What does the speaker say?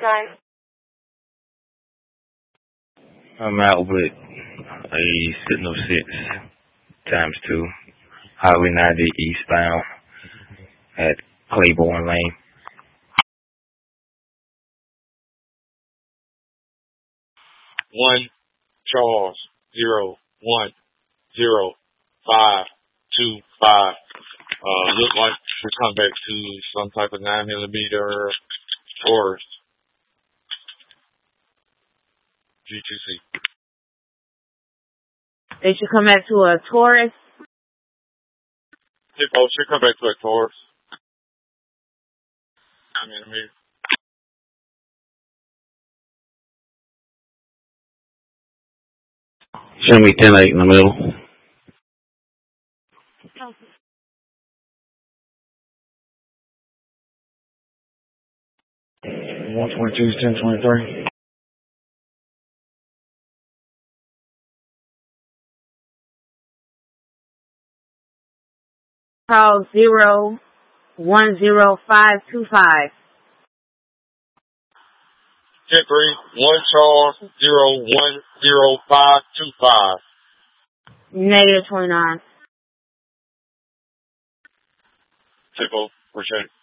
time. I'm out with a Signal 6 times 2, Highway 90 eastbound at Claiborne Lane. 1 Charles 010-525. Look like we come back to some type of 9mm Taurus G2C. They should come back to a Taurus. Should come back to a Taurus. 9mm. Show me 10-8 in the middle. Okay. 122 is 1023. Charles 010-525. 10-3, 1 Charles 010-525. Negative 29. Appreciate it.